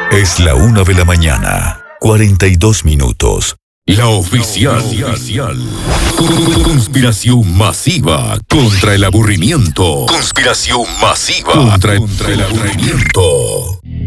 Es la 1 de la mañana, 42 minutos. La oficial. Conspiración masiva contra el aburrimiento. Conspiración masiva contra el aburrimiento.